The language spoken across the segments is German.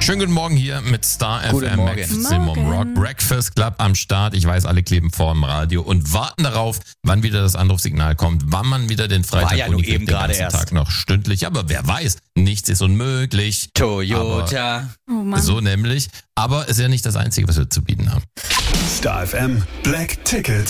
Schönen guten Morgen hier mit Star Guten FM, Morgen. Maximum Rock Breakfast Club am Start. Ich weiß, alle kleben vor dem Radio und warten darauf, wann wieder das Anrufsignal kommt, wann man wieder den Freitag ja nur eben den gerade ganzen erst. Tag noch stündlich. Aber wer weiß, nichts ist unmöglich. Toyota. Oh Mann. So nämlich. Aber ist ja nicht das Einzige, was wir zu bieten haben. Star FM Black Ticket.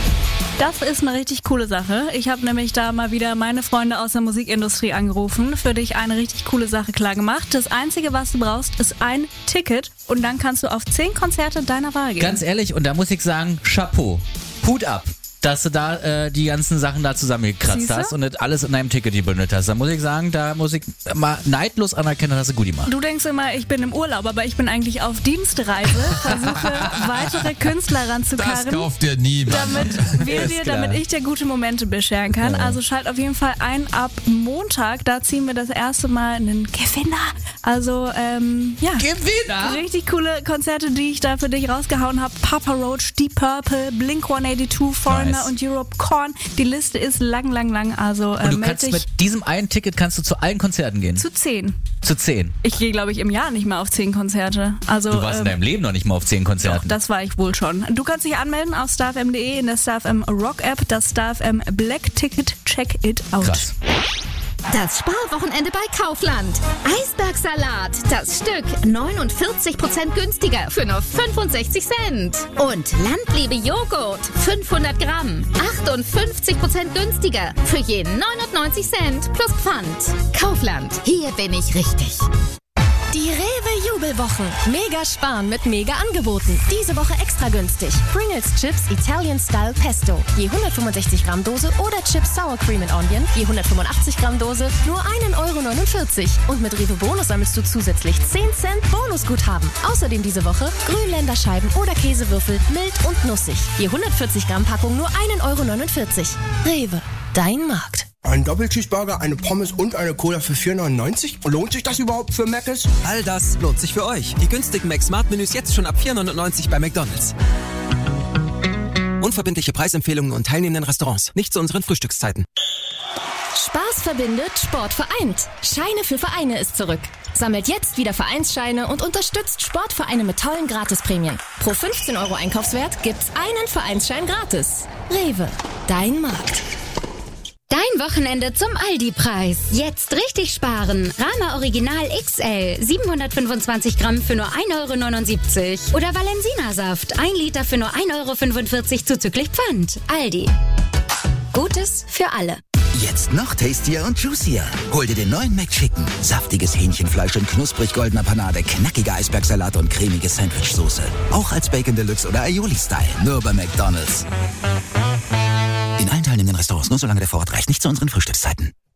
Das ist eine richtig coole Sache. Ich habe nämlich da mal wieder meine Freunde aus der Musikindustrie angerufen, für dich eine richtig coole Sache klar gemacht. Das Einzige, was du brauchst, ist ein Ticket und dann kannst du auf 10 Konzerte deiner Wahl gehen. Ganz ehrlich, und da muss ich sagen, Chapeau, Hut ab, dass du da die ganzen Sachen da zusammengekratzt Siehste? hast und das alles in einem Ticket gebündelt hast. Da muss ich sagen, da muss ich mal neidlos anerkennen, dass du gut gemacht. Du denkst immer, ich bin im Urlaub, aber ich bin eigentlich auf Dienstreise, versuche weitere Künstler Das ranzukarren. kauft dir niemand. Damit ich dir gute Momente bescheren kann. Also schalt auf jeden Fall ein ab Montag. Da ziehen wir das erste Mal einen Gewinner. Also, ja. Gewinner! Richtig coole Konzerte, die ich da für dich rausgehauen habe. Papa Roach, Deep Purple, Blink-182, Foreigner Nice. und Europe Korn. Die Liste ist lang. Also, Und du meld kannst dich mit diesem einen Ticket kannst du zu allen Konzerten gehen. zu 10. Zu 10. Ich gehe, glaube ich, im Jahr nicht mehr auf 10 Konzerte. Also, Du warst in deinem Leben noch nicht mal auf 10 Konzerten. das war ich wohl schon. Du kannst dich anmelden auf starfm.de in der StarFM Rock App, das StarFM Black Ticket. Check it out. Krass. Das Sparwochenende bei Kaufland. Eisbergsalat, das Stück 49% günstiger für nur 65 Cent. Und Landliebe Joghurt, 500 Gramm, 58% günstiger für je 99 Cent plus Pfand. Kaufland, hier bin ich richtig. Die Rewe-Jubelwochen. Mega sparen mit mega Angeboten. Diese Woche extra günstig. Pringles Chips Italian Style Pesto. Je 165 Gramm Dose oder Chips Sour Cream and Onion. Je 185 Gramm Dose. Nur 1,49 €. Und mit Rewe Bonus sammelst du zusätzlich 10 Cent Bonusguthaben. Außerdem diese Woche Grünländerscheiben oder Käsewürfel. Mild und nussig. Je 140 Gramm Packung nur 1,49 €. Rewe. Dein Markt. Ein Doppelcheeseburger, eine Pommes und eine Cola für 4,99 €? Lohnt sich das überhaupt für Mc's? All das lohnt sich für euch. Die günstigen Mac-Smart-Menüs jetzt schon ab 4,99 € bei McDonald's. Unverbindliche Preisempfehlungen und teilnehmenden Restaurants. Nicht zu unseren Frühstückszeiten. Spaß verbindet, Sport vereint. Scheine für Vereine ist zurück. Sammelt jetzt wieder Vereinsscheine und unterstützt Sportvereine mit tollen Gratisprämien. Pro 15 € Einkaufswert gibt's einen Vereinsschein gratis. Rewe. Dein Markt. Dein Wochenende zum Aldi-Preis. Jetzt richtig sparen. Rama Original XL, 725 Gramm für nur 1,79 € Oder Valensina-Saft, 1 Liter für nur 1,45 € zuzüglich Pfand. Aldi. Gutes für alle. Jetzt noch tastier und juicier. Hol dir den neuen McChicken. Saftiges Hähnchenfleisch in knusprig goldener Panade, knackige Eisbergsalat und cremige Sandwichsoße. Auch als Bacon Deluxe oder Aioli-Style. Nur bei McDonald's. In allen teilnehmenden Restaurants nur solange der Vorrat reicht. Nicht zu unseren Frühstückszeiten.